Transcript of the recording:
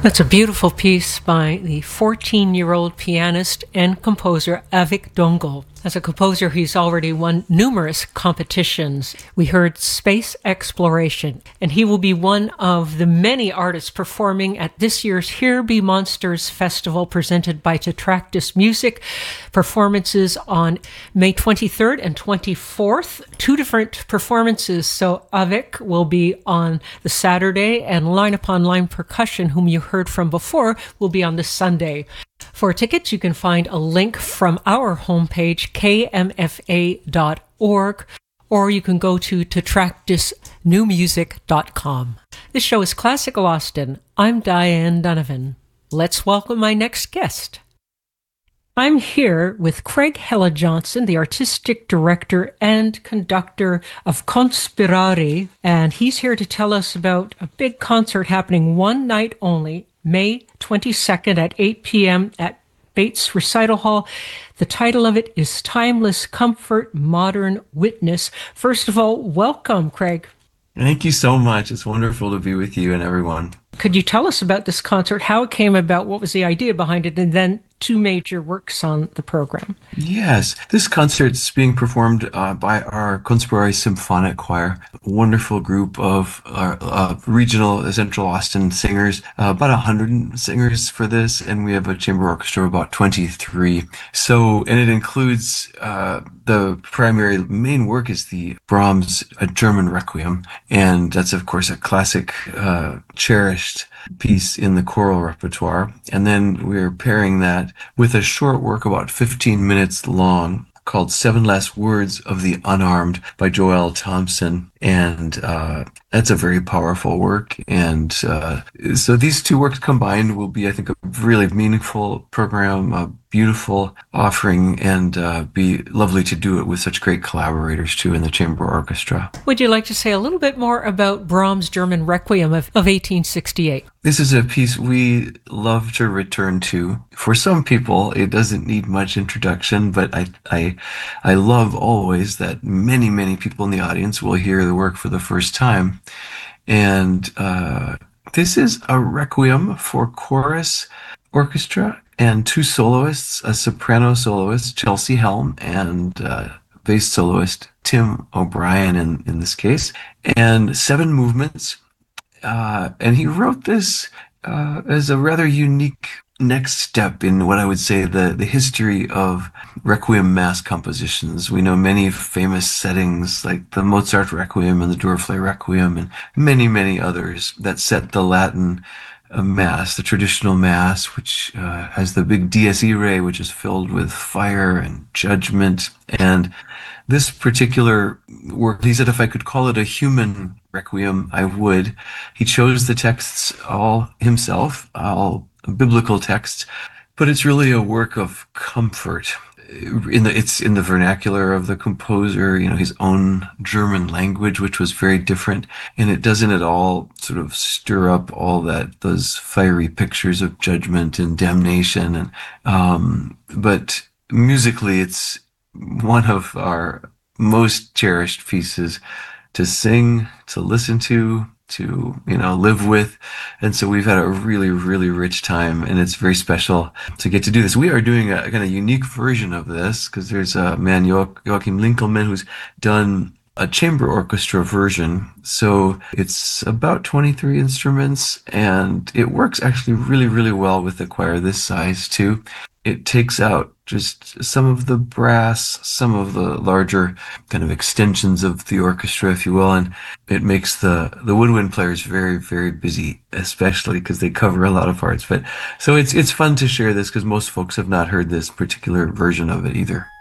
That's a beautiful piece by the 14-year-old pianist and composer Avik Dongol. As a composer, he's already won numerous competitions. We heard Space Exploration, and he will be one of the many artists performing at this year's Here Be Monsters Festival presented by Tetractus Music. Performances on May 23rd and 24th, two different performances. So Avik will be on the Saturday, and Line Upon Line Percussion, whom you heard from before, will be on the Sunday. For tickets, you can find a link from our homepage, kmfa.org, or you can go to tetractusnewmusic.com. This show is Classical Austin. I'm Diane Donovan. Let's welcome my next guest. I'm here with Craig Hella Johnson, the artistic director and conductor of Conspirare, and he's here to tell us about a big concert happening one night only, May 22nd at 8 p.m. at Bates Recital Hall. The title of it is Timeless Comfort, Modern Witness. First of all, welcome, Craig. Thank you so much. It's wonderful to be with you and everyone. Could you tell us about this concert, how it came about, what was the idea behind it, and then two major works on the program? Yes, this concert is being performed by our Conspirare Symphonic Choir, a wonderful group of regional Central Austin singers, about 100 singers for this, and we have a chamber orchestra of about 23. So, and it includes the primary main work is the Brahms A German Requiem, and that's of course a classic, cherished piece in the choral repertoire. And then we're pairing that with a short work about 15 minutes long called Seven Last Words of the Unarmed by Joel Thompson. And that's a very powerful work. And so these two works combined will be, I think, a really meaningful program, a beautiful offering, and be lovely to do it with such great collaborators, too, in the chamber orchestra. Would you like to say a little bit more about Brahms' German Requiem of 1868? This is a piece we love to return to. For some people, it doesn't need much introduction, but I love always that many, many people in the audience will hear the work for the first time. And this is a requiem for chorus, orchestra, and two soloists, a soprano soloist, Chelsea Helm, and bass soloist, Tim O'Brien in this case, and 7 movements. And he wrote this as a rather unique next step in what I would say the history of Requiem mass compositions. We know many famous settings like the Mozart Requiem and the Dörfler Requiem and many, many others that set the Latin mass, the traditional mass, which has the big Dies Irae, which is filled with fire and judgment. And this particular work, he said if I could call it a human requiem, I would. He chose the texts all himself, all biblical texts, but it's really a work of comfort. It's in the vernacular of the composer, his own German language, which was very different, and it doesn't at all sort of stir up all those fiery pictures of judgment and damnation. And but musically, it's one of our most cherished pieces to sing, to listen to live with. And so we've had a really, really rich time, and it's very special to get to do this. We are doing a kind of unique version of this because there's a man, Joachim Linkelmann, who's done a chamber orchestra version. So it's about 23 instruments, and it works actually really, really well with a choir this size too. It takes out just some of the brass, some of the larger kind of extensions of the orchestra, if you will, and it makes the woodwind players very, very busy, especially because they cover a lot of parts. But so it's fun to share this because most folks have not heard this particular version of it either.